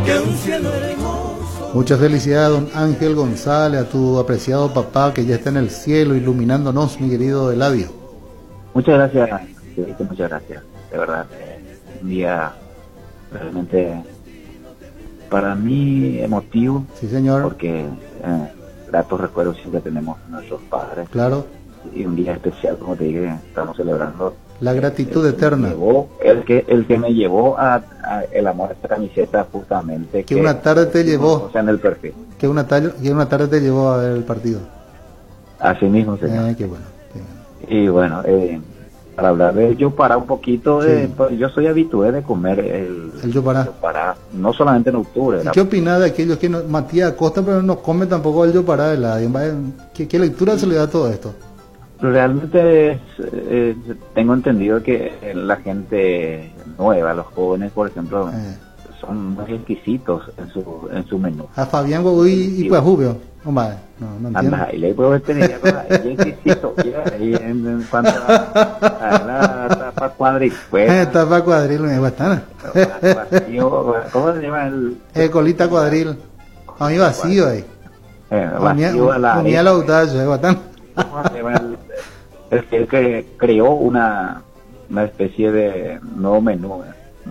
Muchas felicidades, don Ángel González, a tu apreciado papá que ya está en el cielo iluminándonos, mi querido Eladio. Muchas gracias, muchas gracias. De verdad, un día realmente para mí emotivo. Sí, señor. Porque gratos recuerdos siempre tenemos de nuestros padres. Claro. Y un día especial, como te dije, estamos celebrando. La gratitud eterna. El que me llevó a el amor a esta camiseta justamente. Que una tarde te llevó. O sea, en el perfil. Que una tarde te llevó a ver el partido. Así mismo, señor. Qué bueno. Y bueno, para hablar de Yopará un poquito, sí. Yo soy habitué de comer el Yopará, no solamente en octubre. ¿Qué opina de aquellos que Matías Acosta pero no come tampoco el Yopará? ¿Qué lectura se le da a todo esto? Realmente tengo entendido que la gente nueva, los jóvenes, por ejemplo, son muy exquisitos en su menú. A Fabián Godoy y pues Jubio. No entiendo. Anda, y le puedo tener exquisito. Y en cuanto a la tapa cuadril, pues. Tapa cuadril, me gusta. ¿Cómo se llama el? Colita cuadril. A mí vacío ahí. Vacío a la. Unía la audaz, guatán. ¿Cómo se llama el que creó una especie de nuevo menú?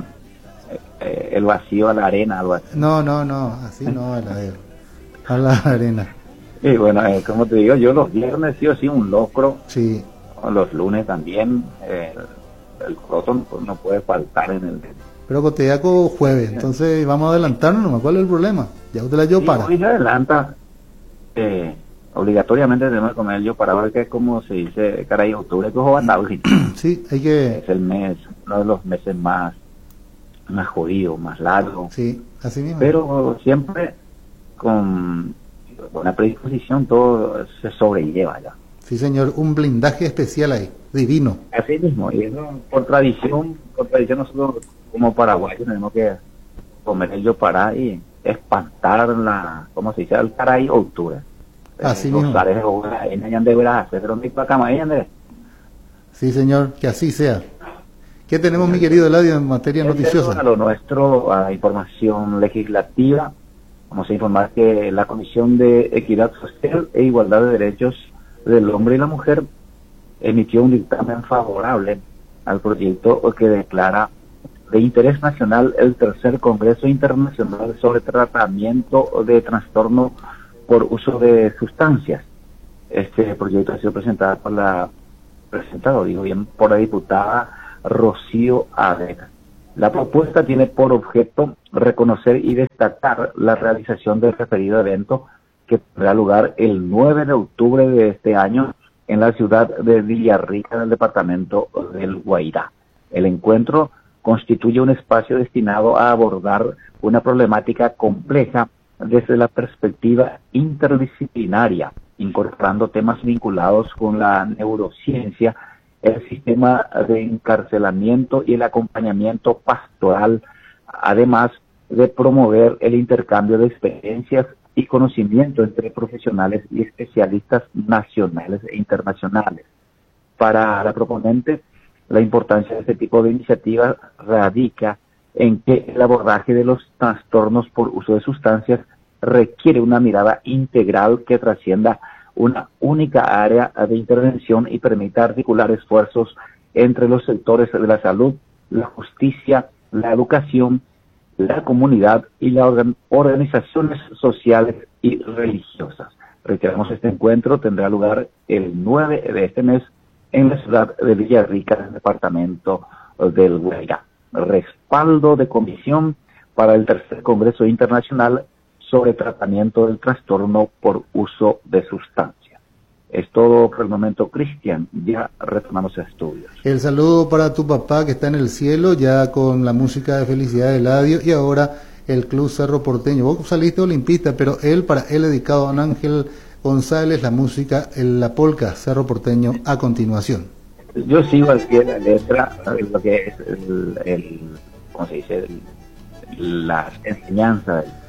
El vacío a la arena, algo así. No, así no, a la arena. Y bueno, como te digo, yo los viernes sí o sí un locro. Sí. Los lunes también. El croton no puede faltar en el... Pero cotidiaco jueves, entonces vamos a adelantarnos nomás. ¿Cuál es el problema? Ya usted la Yopará. Hoy se adelanta. Obligatoriamente tenemos que comer el Yopará, porque es como se dice, caray, octubre, que es sí, hay que... Es el mes, uno de los meses más jodido, más largo. Sí, así mismo. Pero siempre con buena predisposición todo se sobrelleva ya. Sí, señor, un blindaje especial ahí, divino. Así mismo, y eso por tradición nosotros como paraguayos tenemos que comer el Yopará y espantar ¿cómo se dice? El caray octubre. Así mismo. Sí, señor, que así sea. ¿Qué tenemos, mi querido Eladio, en materia noticiosa? A lo nuestro, a información legislativa, vamos a informar que la Comisión de Equidad Social e Igualdad de Derechos del Hombre y la Mujer emitió un dictamen favorable al proyecto que declara de interés nacional el tercer Congreso Internacional sobre Tratamiento de Trastorno por Uso de Sustancias. Este proyecto ha sido presentado por la diputada Rocío Ávila. La propuesta tiene por objeto reconocer y destacar la realización del referido evento que tendrá lugar el 9 de octubre de este año en la ciudad de Villarrica, en el departamento del Guairá. El encuentro constituye un espacio destinado a abordar una problemática compleja desde la perspectiva interdisciplinaria, incorporando temas vinculados con la neurociencia, el sistema de encarcelamiento y el acompañamiento pastoral, además de promover el intercambio de experiencias y conocimiento entre profesionales y especialistas nacionales e internacionales. Para la proponente, la importancia de este tipo de iniciativas radica en que el abordaje de los trastornos por uso de sustancias requiere una mirada integral que trascienda una única área de intervención y permita articular esfuerzos entre los sectores de la salud, la justicia, la educación, la comunidad y las organizaciones sociales y religiosas. Reiteramos, este encuentro tendrá lugar el 9 de este mes en la ciudad de Villarrica, en el departamento del Guairá. Respaldo de comisión para el tercer Congreso Internacional sobre Tratamiento del Trastorno por Uso de Sustancias. Es todo por el momento, Cristian. Ya retomamos estudios. El saludo para tu papá que está en el cielo, ya con la música de Felicidad de Eladio, y ahora el Club Cerro Porteño. Vos saliste olimpista, pero para él dedicado a don Ángel González, la música, la polca Cerro Porteño a continuación. Yo sigo al pie de la letra lo que es ¿cómo se dice? Las enseñanzas